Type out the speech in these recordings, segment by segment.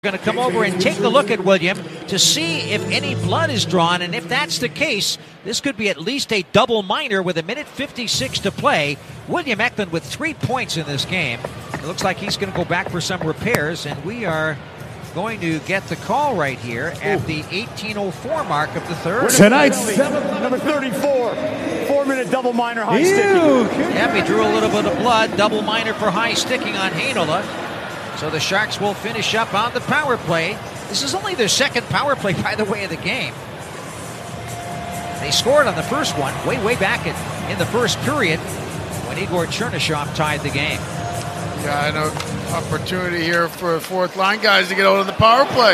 Going to come over and take a look at William to see if any blood is drawn, and if that's the case, this could be at least a double minor with 1:56 to play. William Eklund with 3 points in this game. It looks like he's going to go back for some repairs, and we are going to get the call right here at the 18:04 mark of the third. Tonight's number 34, 4-minute double minor high sticking. Yep, he drew a little bit of blood. Double minor for high sticking on Heinola. So the Sharks will finish up on the power play. This is only their second power play, by the way, of the game. They scored on the first one way back in the first period when Igor Chernyshov tied the game. Yeah, I know. Opportunity here for fourth line guys to get out of the power play.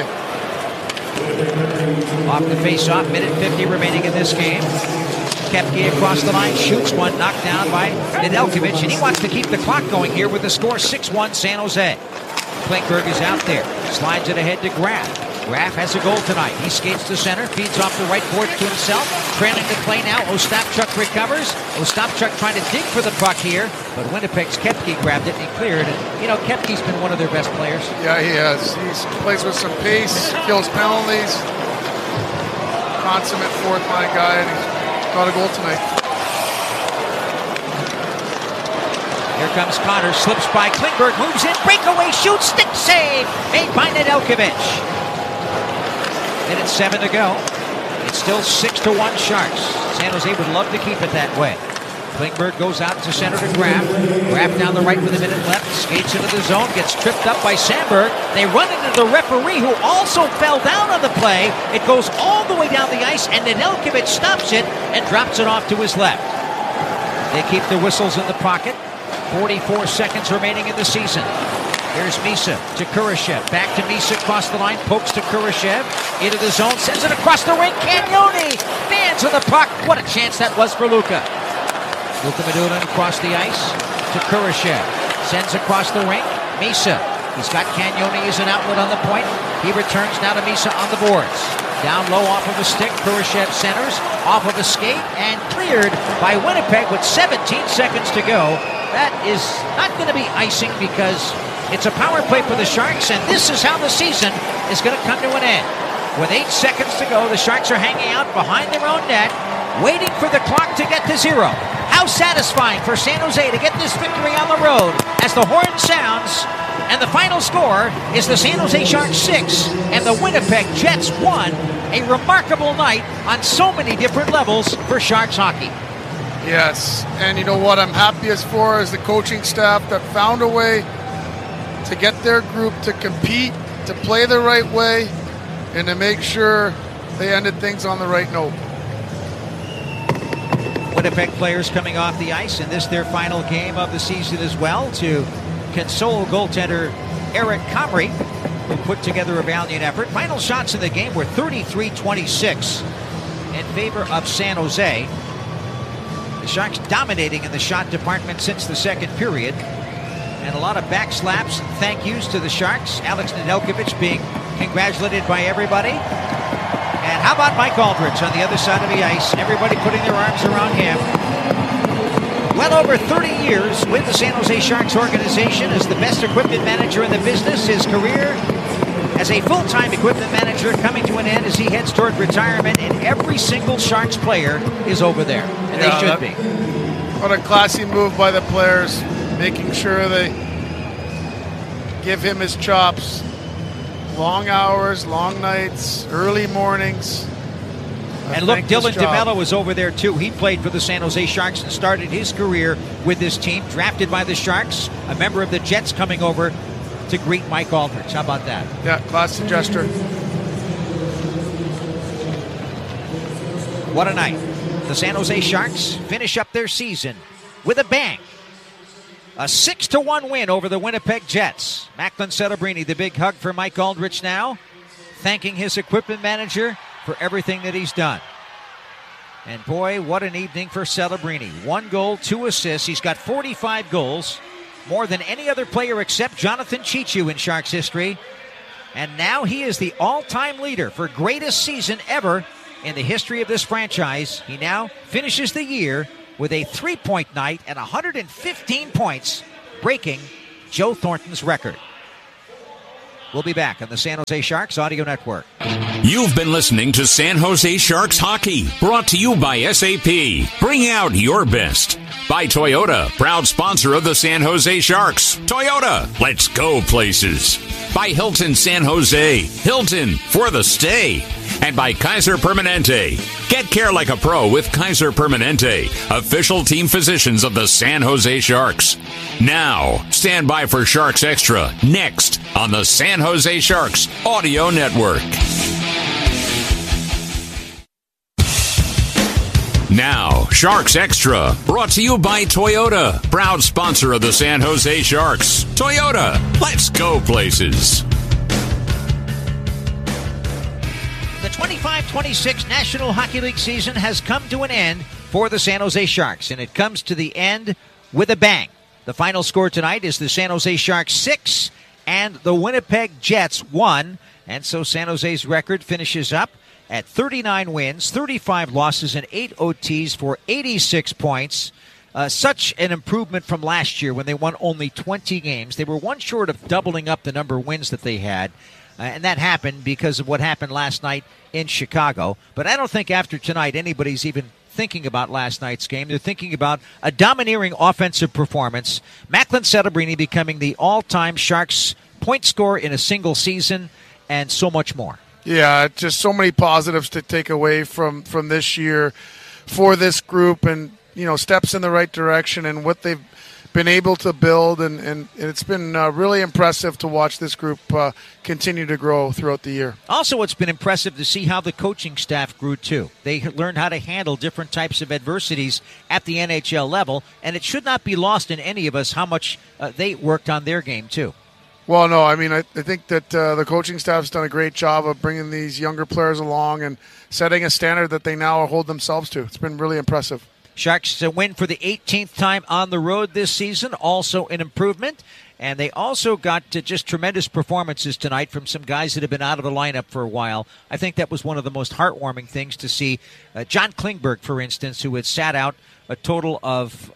Off the face-off, 1:50 remaining in this game. Koepke across the line, shoots one, knocked down by Nedeljkovic, and he wants to keep the clock going here with the score 6-1 San Jose. Klingberg is out there, slides it ahead to Graf. Graf has a goal tonight. He skates to center, feeds off the right board to himself, trailing the play now. Ostapchuk recovers. Ostapchuk trying to dig for the puck here, but Winnipeg's Koepke grabbed it and he cleared it. You know, Koepke's been one of their best players. Yeah, he has. He plays with some pace, kills penalties. Consummate fourth line guy, and he's got a goal tonight. Here comes Connor, slips by Klingberg, moves in, breakaway, shoots, stick save, made by Nedeljkovic. 1:07 to go. It's still 6-1 Sharks. San Jose would love to keep it that way. Klingberg goes out to center to Graf. Graf down the right with a minute left, skates into the zone, gets tripped up by Sandberg. They run into the referee, who also fell down on the play. It goes all the way down the ice, and Nedeljkovic stops it and drops it off to his left. They keep the whistles in the pocket. 44 seconds remaining in the season. Here's Misa to Kurashev. Back to Misa across the line. Pokes to Kurashev. Into the zone. Sends it across the ring. Cagnoni fans of the puck. What a chance that was for Luka. Luka Medulin across the ice to Kurashev. Sends across the ring. Misa. He's got Cagnoni as an outlet on the point. He returns now to Misa on the boards. Down low off of a stick. Kurashev centers. Off of a skate. And cleared by Winnipeg with 17 seconds to go. That is not going to be icing because it's a power play for the Sharks, and this is how the season is going to come to an end. With 8 seconds to go, the Sharks are hanging out behind their own net, waiting for the clock to get to zero. How satisfying for San Jose to get this victory on the road as the horn sounds, and the final score is the San Jose Sharks 6 and the Winnipeg Jets 1. A remarkable night on so many different levels for Sharks hockey. Yes, and you know what I'm happiest for is the coaching staff that found a way to get their group to compete, to play the right way, and to make sure they ended things on the right note. Winnipeg players coming off the ice, and this their final game of the season as well, to console goaltender Eric Comrie, who put together a valiant effort. Final shots in the game were 33-26 in favor of San Jose. The Sharks dominating in the shot department since the second period. And a lot of backslaps and thank yous to the Sharks. Alex Nedeljkovic being congratulated by everybody. And how about Mike Aldrich on the other side of the ice? Everybody putting their arms around him. Well over 30 years with the San Jose Sharks organization as the best equipment manager in the business. His career as a full-time equipment manager coming to an end as he heads toward retirement. And every single Sharks player is over there. And they should be. What a classy move by the players, making sure they give him his chops. Long hours, long nights, early mornings. And look, Dylan DeMello was over there too. He played for the San Jose Sharks and started his career with this team, drafted by the Sharks, a member of the Jets coming over to greet Mike Aldrich. How about that? Yeah, classy gesture. What a night. The San Jose Sharks finish up their season with a bang. A 6-1 win over the Winnipeg Jets. Macklin Celebrini, the big hug for Mike Aldrich now, thanking his equipment manager for everything that he's done. And boy, what an evening for Celebrini. 1 goal, 2 assists. He's got 45 goals, more than any other player except Jonathan Cheechoo in Sharks history. And now he is the all-time leader for greatest season ever in the history of this franchise. He now finishes the year with a 3-point night and 115 points, breaking Joe Thornton's record. We'll be back on the San Jose Sharks Audio Network. You've been listening to San Jose Sharks Hockey, brought to you by SAP. Bring out your best. By Toyota, proud sponsor of the San Jose Sharks. Toyota, let's go places. By Hilton San Jose, Hilton for the stay. And by Kaiser Permanente. Get care like a pro with Kaiser Permanente, official team physicians of the San Jose Sharks. Now, stand by for Sharks Extra, next on the San Jose Sharks Audio Network. Now, Sharks Extra, brought to you by Toyota, proud sponsor of the San Jose Sharks. Toyota, let's go places. The 25-26 National Hockey League season has come to an end for the San Jose Sharks, and it comes to the end with a bang. The final score tonight is the San Jose Sharks 6 and the Winnipeg Jets 1, and so San Jose's record finishes up at 39 wins, 35 losses, and 8 OTs for 86 points. Such an improvement from last year when they won only 20 games. They were one short of doubling up the number of wins that they had, and that happened because of what happened last night in Chicago. But I don't think after tonight anybody's even thinking about last night's game. They're thinking about a domineering offensive performance. Macklin Celebrini becoming the all-time Sharks point scorer in a single season, and so much more. Yeah, just so many positives to take away from this year for this group, and steps in the right direction and what they've been able to build, and it's been really impressive to watch this group continue to grow throughout the year. Also, it's been impressive to see how the coaching staff grew too. They learned how to handle different types of adversities at the NHL level, and it should not be lost in any of us how much they worked on their game too. Well, no, I mean, I think that the coaching staff's done a great job of bringing these younger players along and setting a standard that they now hold themselves to. It's been really impressive. Sharks win for the 18th time on the road this season, also an improvement. And they also got just tremendous performances tonight from some guys that have been out of the lineup for a while. I think that was one of the most heartwarming things to see. John Klingberg, for instance, who had sat out a total of,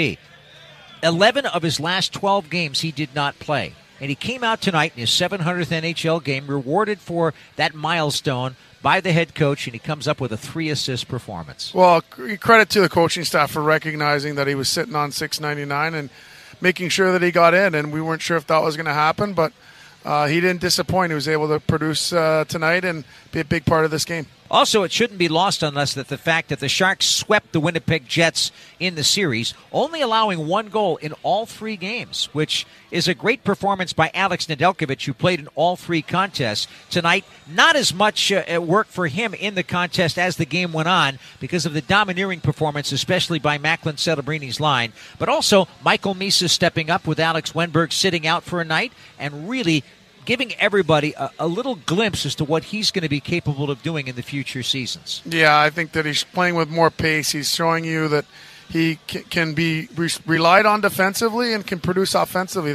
11 of his last 12 games he did not play. And he came out tonight in his 700th NHL game, rewarded for that milestone by the head coach, and he comes up with a 3-assist performance. Well, credit to the coaching staff for recognizing that he was sitting on $6.99 and making sure that he got in, and we weren't sure if that was going to happen, but he didn't disappoint. He was able to produce tonight and be a big part of this game. Also, it shouldn't be lost on us that the fact that the Sharks swept the Winnipeg Jets in the series, only allowing one goal in all 3 games, which is a great performance by Alex Nedeljkovic, who played in all 3 contests tonight. Not as much work for him in the contest as the game went on because of the domineering performance, especially by Macklin Celebrini's line. But also, Michael Misa stepping up with Alex Wenberg sitting out for a night and really giving everybody a little glimpse as to what he's going to be capable of doing in the future seasons. Yeah, I think that he's playing with more pace. He's showing you that he can be relied on defensively and can produce offensively.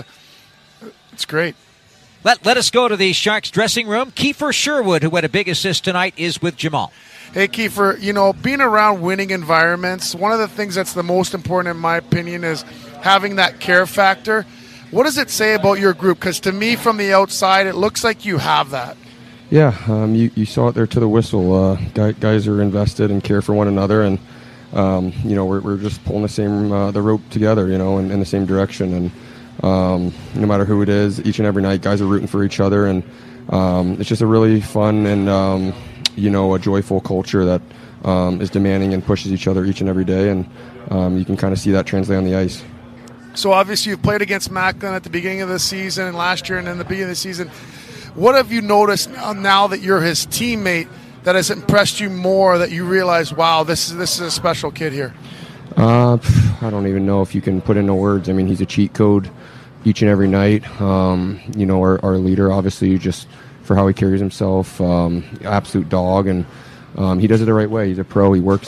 It's great. Let us go to the Sharks dressing room. Kiefer Sherwood, who had a big assist tonight, is with Jamal. Hey, Kiefer, being around winning environments, one of the things that's the most important, in my opinion, is having that care factor. What does it say about your group? Because to me, from the outside, it looks like you have that. Yeah, you saw it there to the whistle. Guys are invested and care for one another, and we're just pulling the rope together, in the same direction. And no matter who it is, each and every night, guys are rooting for each other, and it's just a really fun and a joyful culture that is demanding and pushes each other each and every day, and you can kind of see that translate on the ice. So obviously you've played against Macklin at the beginning of the season and last year and in the beginning of the season. What have you noticed now that you're his teammate that has impressed you more, that you realize, wow, this is a special kid here? I don't even know if you can put into words. I mean, he's a cheat code each and every night. Our leader, obviously, just for how he carries himself, absolute dog, and he does it the right way. He's a pro. He works.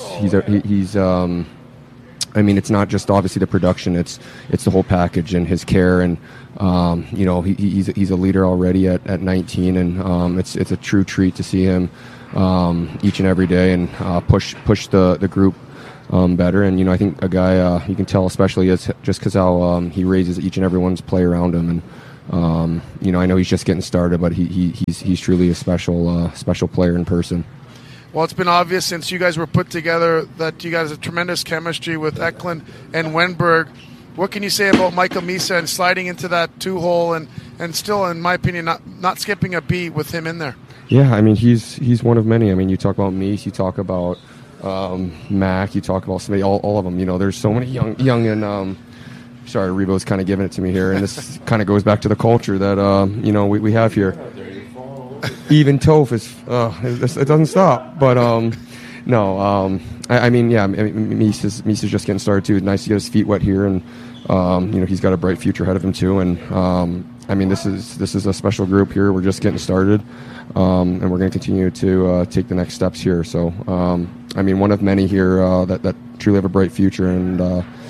It's not just obviously the production; it's the whole package and his care, and he's a leader already at 19, and it's a true treat to see him each and every day and push the group better. And I think a guy you can tell, especially just because how he raises each and everyone's play around him, You know, I know he's just getting started, but he's truly a special player in person. Well, it's been obvious since you guys were put together that you guys have tremendous chemistry with Eklund and Wenberg. What can you say about Michael Misa and sliding into that 2-hole and still, in my opinion, not skipping a beat with him in there? Yeah, I mean, he's one of many. I mean, you talk about Mies, you talk about Mac, you talk about somebody, all of them. You know, there's so many young and sorry, Rebo's kind of giving it to me here, and this kind of goes back to the culture that you know we have here. Even Toph is it doesn't stop, but no, I mean, yeah, Mies is just getting started too. Nice to get his feet wet here, and you know, he's got a bright future ahead of him too. And I mean, this is a special group here. We're just getting started, and we're going to continue to take the next steps here. So, I mean, one of many here that truly have a bright future, and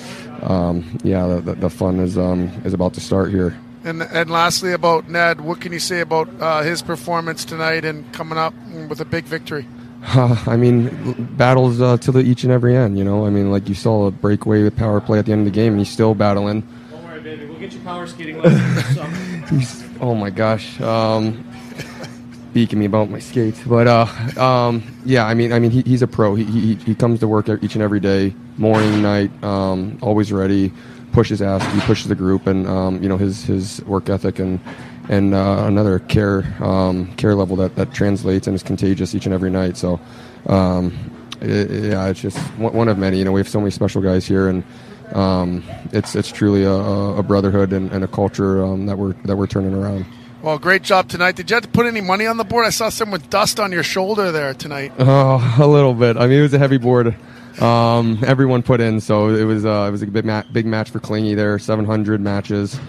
yeah, the fun is about to start here. And lastly, about Ned, what can you say about his performance tonight and coming up with a big victory? I mean, battles to each and every end, you know. I mean, like you saw a breakaway with power play at the end of the game, and he's still battling. Don't worry, baby. We'll get you power skating lessons. Oh, my gosh. Speaking me about my skates. But, yeah, I mean, he's a pro. He comes to work each and every day, morning, night, always ready, pushes ass, he pushes the group, and, you know, his work ethic and another care level that translates and is contagious each and every night. So, yeah, it's just one of many. You know, we have so many special guys here, and it's truly a brotherhood and a culture that we're turning around. Well, great job tonight. Did you have to put any money on the board? I saw some with dust on your shoulder there tonight. Oh, a little bit. I mean, it was a heavy board. Everyone put in, so it was a big match for Klingy there. 700 matches.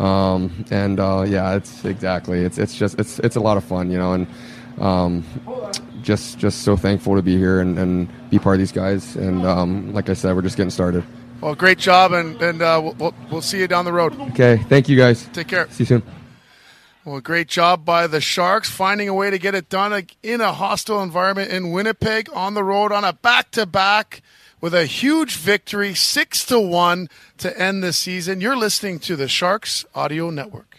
Yeah, it's exactly. It's a lot of fun, you know, and just so thankful to be here and be part of these guys. And like I said, we're just getting started. Well, great job, and we'll see you down the road. Okay, thank you guys. Take care. See you soon. Well, great job by the Sharks, finding a way to get it done in a hostile environment in Winnipeg, on the road, on a back-to-back, with a huge victory, 6-1 to end the season. You're listening to the Sharks Audio Network.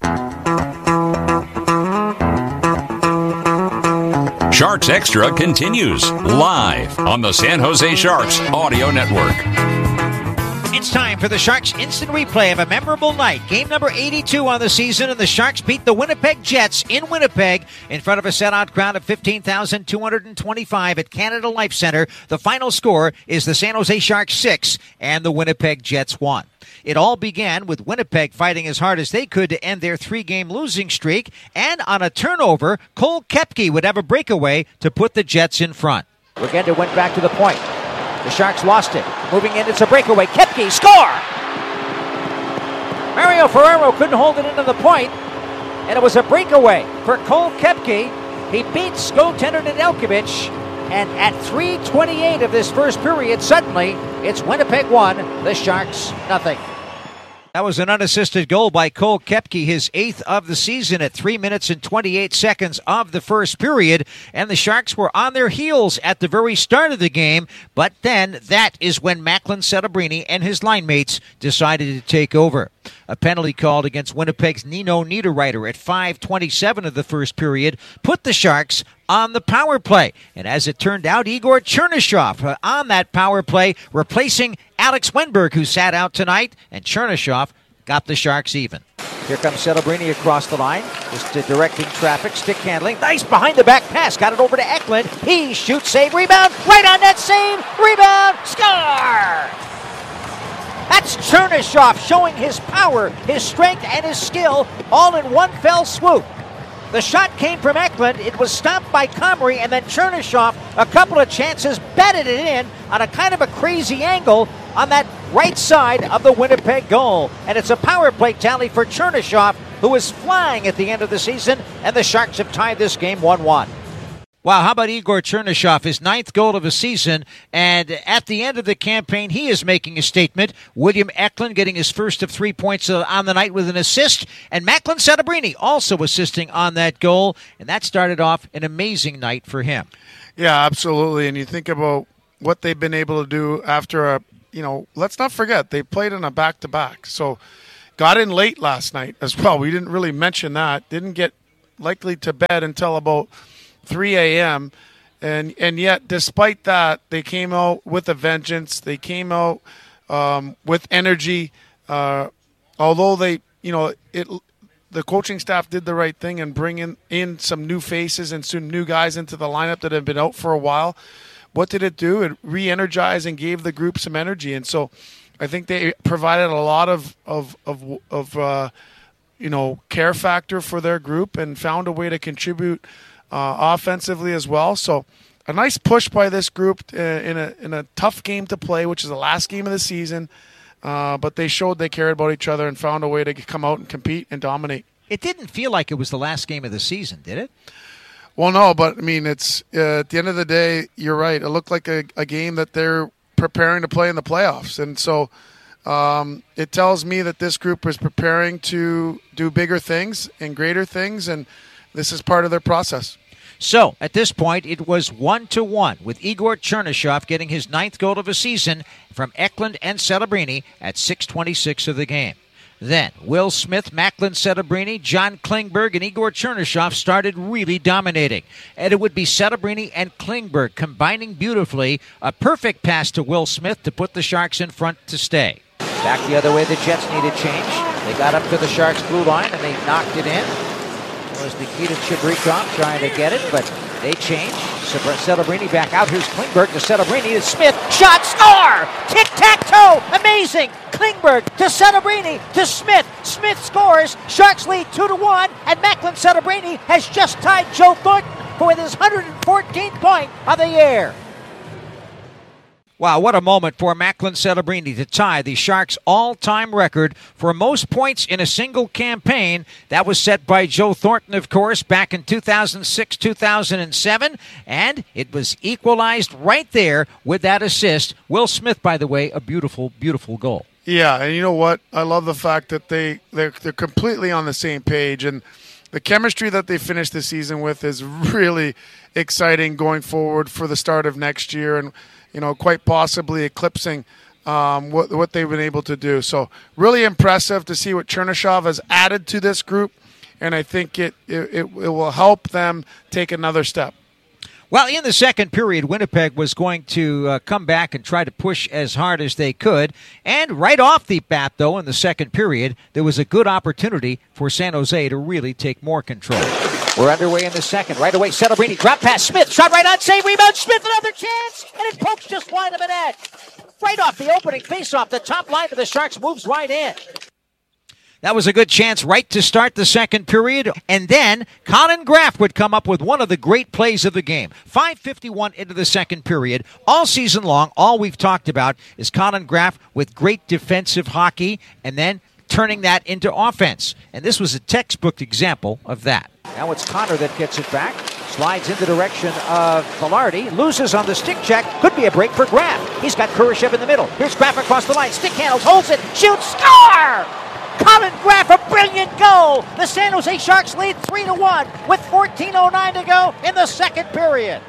Sharks Extra continues live on the San Jose Sharks Audio Network. It's time for the Sharks instant replay of a memorable night. Game number 82 on the season, and the Sharks beat the Winnipeg Jets in Winnipeg in front of a sellout crowd of 15,225 at Canada Life Center. The final score is the San Jose Sharks 6 and the Winnipeg Jets 1. It all began with Winnipeg fighting as hard as they could to end their 3-game losing streak, and on a turnover, Cole Koepke would have a breakaway to put the Jets in front. Regenda went back to the point. The Sharks lost it. Moving in, it's a breakaway. Koepke, score! Mario Ferraro couldn't hold it into the point, and it was a breakaway for Cole Koepke. He beats goaltender Nedeljkovic, and at 3:28 of this first period, suddenly, it's Winnipeg 1, the Sharks nothing. That was an unassisted goal by Cole Koepke, his 8th of the season at 3 minutes and 28 seconds of the first period. And the Sharks were on their heels at the very start of the game. But then that is when Macklin Celebrini and his line mates decided to take over. A penalty called against Winnipeg's Nino Niederreiter at 5:27 of the first period put the Sharks on the power play. And as it turned out, Igor Chernyshov on that power play, replacing Alex Wenberg, who sat out tonight, and Chernyshov got the Sharks even. Here comes Celebrini across the line, just directing traffic, stick handling. Nice behind-the-back pass, got it over to Eklund. He shoots, save, rebound, right on that save, rebound, score! That's Chernyshov showing his power, his strength, and his skill all in one fell swoop. The shot came from Eklund. It was stopped by Comrie, and then Chernyshov, a couple of chances, batted it in on a kind of a crazy angle on that right side of the Winnipeg goal. And it's a power play tally for Chernyshov, who is flying at the end of the season, and the Sharks have tied this game 1-1. Wow, how about Igor Chernyshov, his 9th goal of the season, and at the end of the campaign, he is making a statement. William Eklund getting his first of 3 points on the night with an assist, and Macklin Celebrini also assisting on that goal, and that started off an amazing night for him. Yeah, absolutely, and you think about what they've been able to do after let's not forget, they played in a back-to-back, so got in late last night as well. We didn't really mention that. Didn't get likely to bed until about 3 a.m. And yet, despite that, they came out with a vengeance. They came out with energy. Although they, the coaching staff did the right thing and bring in some new faces and some new guys into the lineup that have been out for a while. What did it do? It re-energized and gave the group some energy. And so I think they provided a lot of care factor for their group and found a way to contribute offensively as well. So a nice push by this group in a tough game to play, which is the last game of the season. But they showed they cared about each other and found a way to come out and compete and dominate. It didn't feel like it was the last game of the season, did it? Well, no, but I mean, it's at the end of the day, you're right. It looked like a game that they're preparing to play in the playoffs. And so it tells me that this group is preparing to do bigger things and greater things, and this is part of their process. So, at this point, it was 1-1, with Igor Chernyshov getting his 9th goal of the season from Eklund and Celebrini at 6:26 of the game. Then, Will Smith, Macklin Celebrini, John Klingberg, and Igor Chernyshov started really dominating. And it would be Celebrini and Klingberg combining beautifully, a perfect pass to Will Smith to put the Sharks in front to stay. Back the other way, the Jets needed change. They got up to the Sharks' blue line, and they knocked it in. It was Nikita Chibrikov trying to get it, but they changed. Celebrini back out. Here's Klingberg to Celebrini to Smith. Shot, score! Tic-tac-toe! Amazing! Klingberg to Celebrini to Smith. Smith scores. Sharks lead 2-1, and Macklin Celebrini has just tied Joe Thornton for his 114th point of the year. Wow, what a moment for Macklin Celebrini to tie the Sharks' all-time record for most points in a single campaign. That was set by Joe Thornton, of course, back in 2006-2007, and it was equalized right there with that assist. Will Smith, by the way, a beautiful, beautiful goal. Yeah, and you know what? I love the fact that they're completely on the same page, and the chemistry that they finished the season with is really exciting going forward for the start of next year, and quite possibly eclipsing what they've been able to do. So really impressive to see what Chernyshov has added to this group, and I think it will help them take another step. Well, in the second period, Winnipeg was going to come back and try to push as hard as they could. And right off the bat, though, in the second period, there was a good opportunity for San Jose to really take more control. We're underway in the second. Right away, Celebrini, drop pass, Smith, shot right on, save, rebound, Smith, another chance, and it pokes just wide of the net. Right off the opening faceoff, the top line of the Sharks moves right in. That was a good chance right to start the second period. And then Colin Graff would come up with one of the great plays of the game. 5:51 into the second period. All season long, all we've talked about is Colin Graff with great defensive hockey and then turning that into offense. And this was a textbook example of that. Now it's Connor that gets it back. Slides in the direction of Velarde. Loses on the stick check. Could be a break for Graff. He's got Kurashev in the middle. Here's Graff across the line. Stick handles, holds it, shoots, score! Colin Graff, a brilliant goal. The San Jose Sharks lead 3-1 with 14:09 to go in the second period.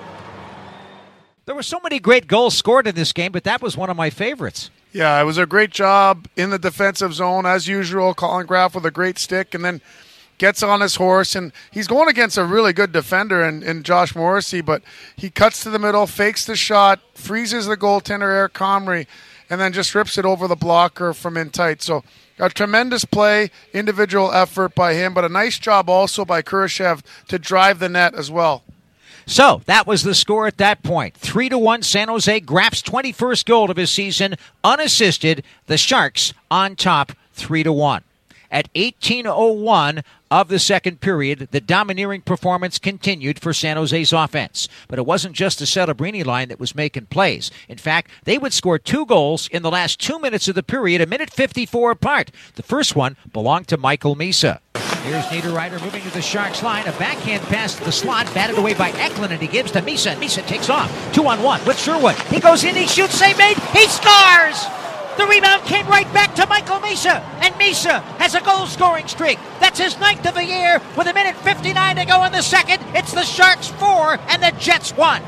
There were so many great goals scored in this game, but that was one of my favorites. Yeah, it was a great job in the defensive zone, as usual. Colin Graff with a great stick, and then gets on his horse, and he's going against a really good defender in Josh Morrissey, but he cuts to the middle, fakes the shot, freezes the goaltender, Eric Comrie, and then just rips it over the blocker from in tight. So a tremendous play, individual effort by him, but a nice job also by Kurashev to drive the net as well. So that was the score at that point. 3-1 San Jose. Graff's 21st goal of his season, unassisted. The Sharks on top, 3-1. At 18:01 of the second period, the domineering performance continued for San Jose's offense. But it wasn't just the Celebrini line that was making plays. In fact, they would score 2 goals in the last 2 minutes of the period, a minute 54 apart. The first one belonged to Michael Misa. Here's Niederreiter moving to the Sharks line. A backhand pass to the slot, batted away by Eklund, and he gives to Misa. And Misa takes off. 2-on-1 with Sherwood. He goes in, he shoots, save made, he scores! The rebound came right back to Michael Misa, and Misa has a goal-scoring streak. That's his 9th of the year with a minute 59 to go in the second. It's the Sharks 4 and the Jets 1.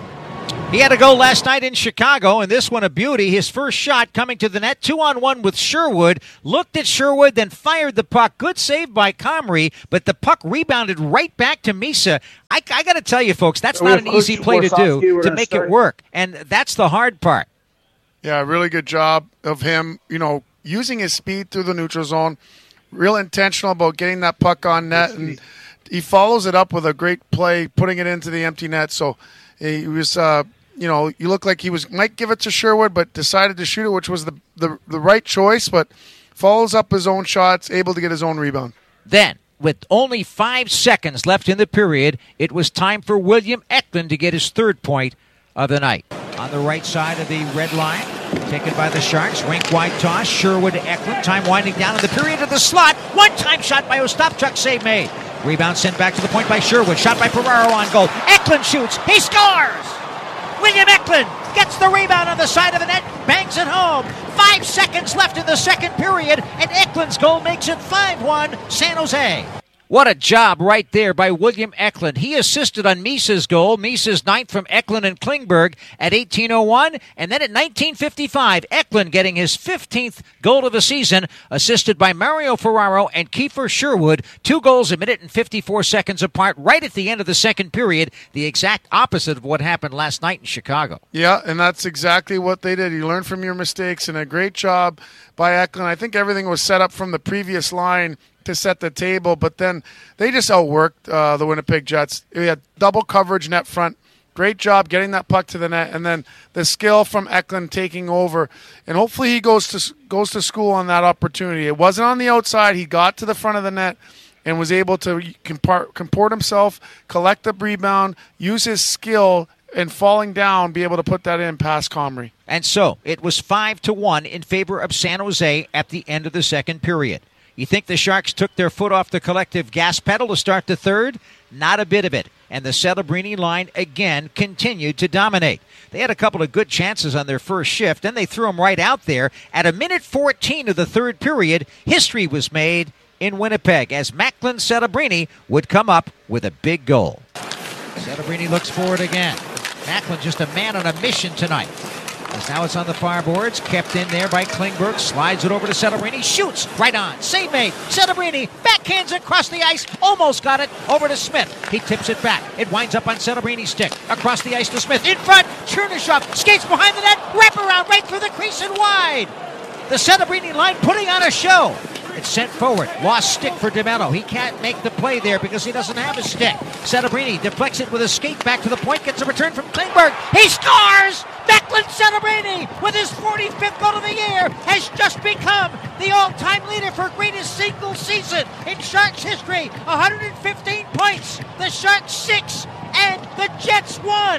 He had a goal last night in Chicago, and this one a beauty. His first shot coming to the net, 2-on-1 with Sherwood. Looked at Sherwood, then fired the puck. Good save by Comrie, but the puck rebounded right back to Misa. I got to tell you, folks, that's not an easy play to do to make it work, and that's the hard part. Yeah, really good job of him, using his speed through the neutral zone. Real intentional about getting that puck on net, and he follows it up with a great play, putting it into the empty net. So he was, you look like he might give it to Sherwood, but decided to shoot it, which was the right choice, but follows up his own shots, able to get his own rebound. Then, with only 5 seconds left in the period, it was time for William Eklund to get his third point of the night. On the right side of the red line, taken by the Sharks. Rink wide toss. Sherwood to Eklund. Time winding down in the period of the slot. One-time shot by Ostapchuk. Save made. Rebound sent back to the point by Sherwood. Shot by Ferraro on goal. Eklund shoots. He scores! William Eklund gets the rebound on the side of the net. Bangs it home. 5 seconds left in the second period, and Eklund's goal makes it 5-1 San Jose. What a job right there by William Eklund. He assisted on Misa's goal, Misa's ninth from Eklund and Klingberg at 18:01. And then at 19:55, Eklund getting his 15th goal of the season, assisted by Mario Ferraro and Kiefer Sherwood. 2 goals a minute and 54 seconds apart, right at the end of the second period. The exact opposite of what happened last night in Chicago. Yeah, and that's exactly what they did. You learn from your mistakes, and a great job by Eklund. I think everything was set up from the previous line to set the table, but then they just outworked the Winnipeg Jets. We had double coverage net front. Great job getting that puck to the net, and then the skill from Eklund taking over. And hopefully he goes to school on that opportunity. It wasn't on the outside. He got to the front of the net and was able to comport himself, collect the rebound, use his skill, and falling down, be able to put that in past Comrie. And so it was 5-1 in favor of San Jose at the end of the second period. You think the Sharks took their foot off the collective gas pedal to start the third? Not a bit of it. And the Celebrini line again continued to dominate. They had a couple of good chances on their first shift, then they threw them right out there. At a minute 14 of the third period, history was made in Winnipeg as Macklin Celebrini would come up with a big goal. Celebrini looks forward again. Macklin just a man on a mission tonight. As now it's on the far boards, kept in there by Klingberg, slides it over to Celebrini, shoots right on, save made. Celebrini backhands it across the ice, almost got it over to Smith. He tips it back. It winds up on Celebrini's stick, across the ice to Smith. In front, Chernyshov skates behind the net, wrap around right through the crease and wide. The Celebrini line putting on a show. It's sent forward. Lost stick for DeMello. He can't make the play there because he doesn't have his stick. Celebrini deflects it with a skate back to the point. Gets a return from Klingberg. He scores! Macklin Celebrini, with his 45th goal of the year, has just become the all-time leader for greatest single season in Sharks history. 115 points. The Sharks 6 and the Jets 1.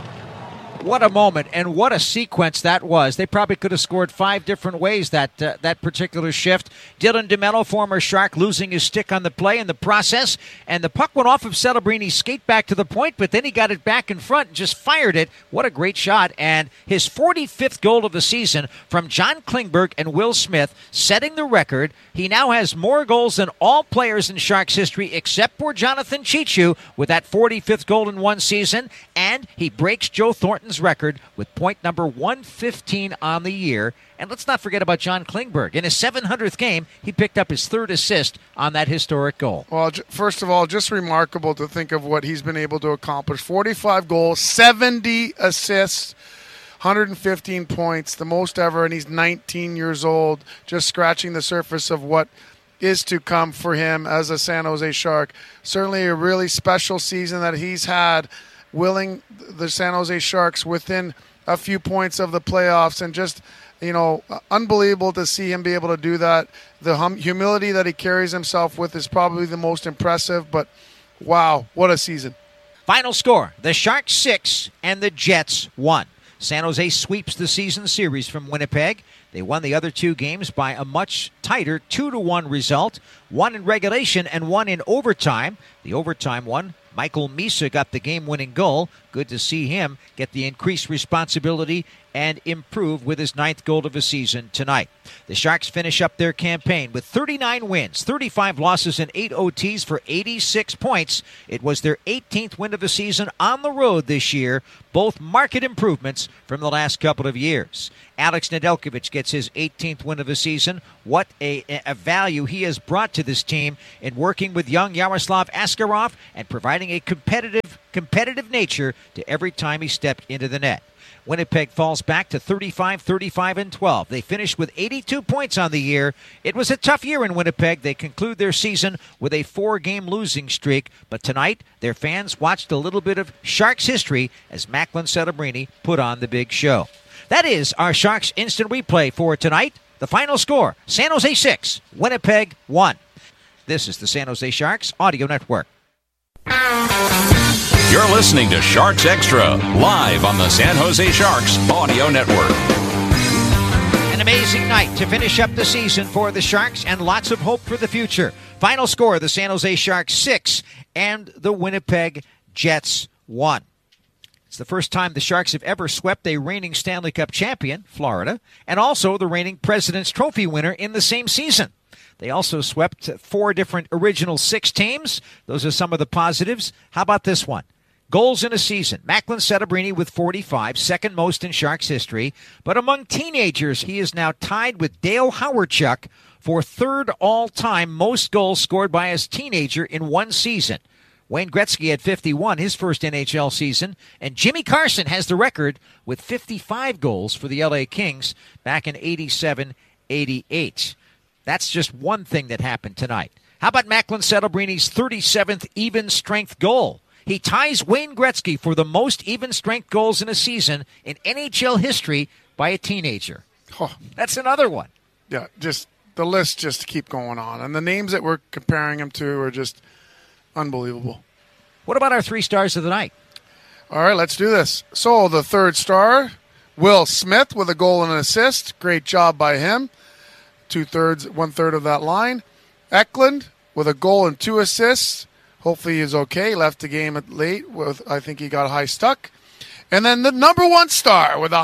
What a moment, and what a sequence that was. They probably could have scored 5 different ways that particular shift. Dylan DeMello, former Shark, losing his stick on the play in the process, and the puck went off of Celebrini's skate back to the point, but then he got it back in front and just fired it. What a great shot, and his 45th goal of the season from John Klingberg and Will Smith, setting the record. He now has more goals than all players in Sharks history except for Jonathan Cheechoo with that 45th goal in one season, and he breaks Joe Thornton's record with point number 115 on the year. And let's not forget about John Klingberg. In his 700th game, he picked up his 3rd assist on that historic goal. Well, first of all, just remarkable to think of what he's been able to accomplish. 45 goals, 70 assists, 115 points, the most ever, and he's 19 years old, just scratching the surface of what is to come for him as a San Jose Shark. Certainly a really special season that he's had, willing the San Jose Sharks within a few points of the playoffs, and just, unbelievable to see him be able to do that. The humility that he carries himself with is probably the most impressive, but wow, what a season. Final score, the Sharks 6 and the Jets 1. San Jose sweeps the season series from Winnipeg. They won the other 2 games by a much tighter 2-1 result, 1 in regulation and 1 in overtime. The overtime one, Michael Misa got the game-winning goal. Good to see him get the increased responsibility and improve with his 9th goal of the season tonight. The Sharks finish up their campaign with 39 wins, 35 losses, and 8 OTs for 86 points. It was their 18th win of the season on the road this year, both market improvements from the last couple of years. Alex Nedeljkovic gets his 18th win of the season. What a value he has brought to this team in working with young Yaroslav Askarov and providing a competitive nature to every time he stepped into the net. Winnipeg falls back to 35-12. They finished with 82 points on the year. It was a tough year in Winnipeg. They conclude their season with a 4-game losing streak. But tonight, their fans watched a little bit of Sharks history as Macklin Celebrini put on the big show. That is our Sharks Instant Replay for tonight. The final score, San Jose 6, Winnipeg 1. This is the San Jose Sharks Audio Network. You're listening to Sharks Extra, live on the San Jose Sharks Audio Network. An amazing night to finish up the season for the Sharks and lots of hope for the future. Final score, the San Jose Sharks 6 and the Winnipeg Jets 1. It's the first time the Sharks have ever swept a reigning Stanley Cup champion, Florida, and also the reigning President's Trophy winner in the same season. They also swept 4 different original 6 teams. Those are some of the positives. How about this one? Goals in a season. Macklin Celebrini with 45, second most in Sharks history. But among teenagers, he is now tied with Dale Hawerchuk for 3rd all-time most goals scored by a teenager in one season. Wayne Gretzky had 51, his first NHL season. And Jimmy Carson has the record with 55 goals for the LA Kings back in 87-88. That's just one thing that happened tonight. How about Macklin Celebrini's 37th even-strength goal? He ties Wayne Gretzky for the most even-strength goals in a season in NHL history by a teenager. Oh. That's another one. Yeah, just the list just keep going on. And the names that we're comparing him to are just unbelievable. What about our 3 stars of the night? All right, let's do this. So the 3rd star, Will Smith with a goal and an assist. Great job by him. 1/3 of that line. Eklund with a goal and 2 assists. Hopefully he's okay. Left the game late. I think he got high stuck. And then the number 1 star with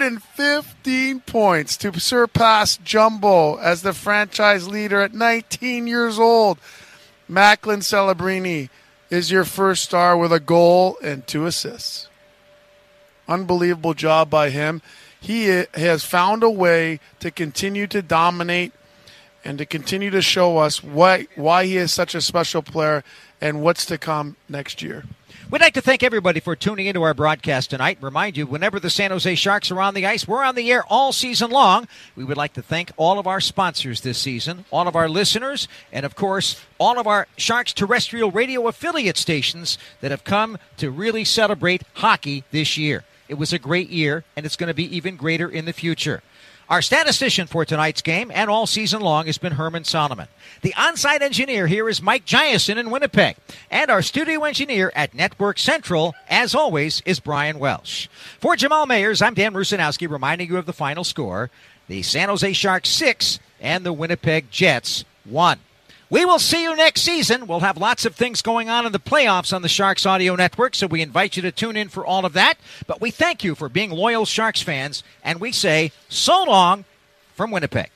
115 points to surpass Jumbo as the franchise leader at 19 years old. Macklin Celebrini is your 1st star with a goal and 2 assists. Unbelievable job by him. He has found a way to continue to dominate and to continue to show us why he is such a special player and what's to come next year. We'd like to thank everybody for tuning into our broadcast tonight. Remind you, whenever the San Jose Sharks are on the ice, we're on the air all season long. We would like to thank all of our sponsors this season, all of our listeners, and, of course, all of our Sharks terrestrial radio affiliate stations that have come to really celebrate hockey this year. It was a great year, and it's going to be even greater in the future. Our statistician for tonight's game and all season long has been Herman Solomon. The on-site engineer here is Mike Giason in Winnipeg. And our studio engineer at Network Central, as always, is Brian Welsh. For Jamal Mayers, I'm Dan Rusanowski reminding you of the final score. The San Jose Sharks 6 and the Winnipeg Jets 1. We will see you next season. We'll have lots of things going on in the playoffs on the Sharks Audio Network, so we invite you to tune in for all of that. But we thank you for being loyal Sharks fans, and we say so long from Winnipeg.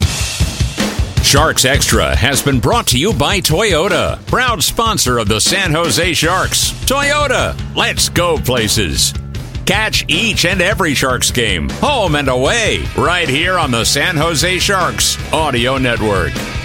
Sharks Extra has been brought to you by Toyota, proud sponsor of the San Jose Sharks. Toyota, let's go places. Catch each and every Sharks game, home and away, right here on the San Jose Sharks Audio Network.